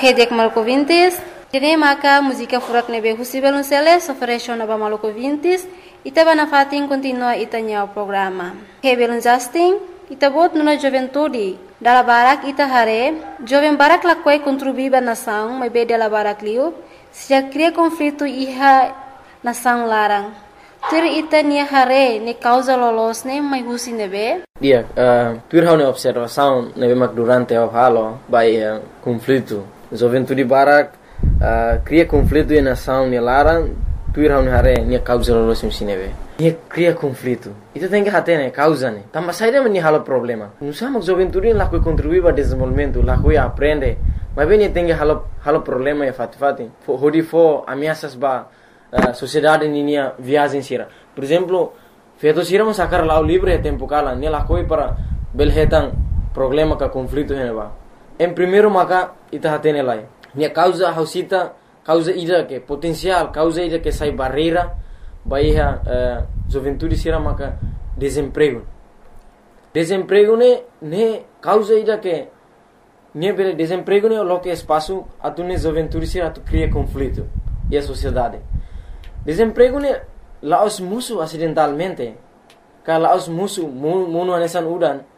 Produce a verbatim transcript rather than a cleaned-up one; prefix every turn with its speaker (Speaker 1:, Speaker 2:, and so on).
Speaker 1: Kedek Malco Vintes, Tene Maka, música furak nebe Husibel Unceles, oferece na Malco Vintes, Itaba na fating continua itanya o programa. Hebel Justin, Itabot nuna juventude, dala barak ita hare, jovem barak lakwai contribuiba nação, mas be dela barak liu, se já cria conflito iha nação larang. Tur ita ni hare, ne causa lolos ne, mas husi nebe?
Speaker 2: Dia, uh, tur hau ne observação nebe mak durante o halo, by uh, conflito. Juventude barak uh, cria conflito e nação ne larang, tur hau ne hare, ne causa lolos ne nebe. Ia cria conflito. Itu tem que hater né, causa né. Também sai daí halo problema. Não sabemos juventude lá que contribui para desenvolvimento, lá que aprende. Mas bem tem que halo halo problema é fati fati. Hodi fo ameaças ba uh, sociedade ninia viagem sira. Por exemplo, feito sira mas sacar lá o livre é tempo cala, né lá coi para belhetan problema ka conflito né ba. Em primeiro maka ita hater né lá. Nia causa hausita causa ida que potencial, causa ida que sai barreira. Bahia uh, juventude será maka desemprego. Desemprego ne ne causa ida que ne bele desemprego ne lo que espaço a tu ne juventude será tu cria conflito e a sociedade. Desemprego ne lá os musu acidentalmente, que lá os musu muno anesan udan